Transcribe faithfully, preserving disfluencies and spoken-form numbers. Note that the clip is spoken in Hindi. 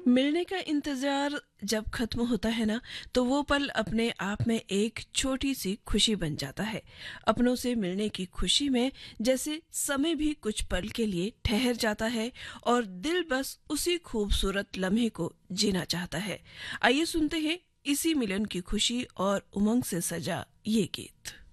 मिलने का इंतज़ार जब ख़त्म होता है ना, तो वो पल अपने आप में एक छोटी-सी खुशी बन जाता है। अपनों से मिलने की खुशी में जैसे समय भी कुछ पल के लिए ठहर जाता है और दिल बस उसी खूबसूरत लम्हे को जीना चाहता है। आइए सुनते हैं इसी मिलन की खुशी और उमंग से सजा ये गीत।